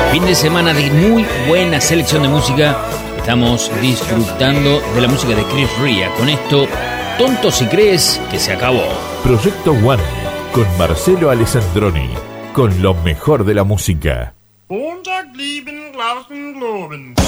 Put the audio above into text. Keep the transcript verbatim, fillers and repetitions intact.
Fin de semana de muy buena selección de música. Estamos disfrutando de la música de Chris Rea. Con esto, Tonto si crees que se acabó. Proyecto One con Marcelo Alessandroni. Con lo mejor de la música.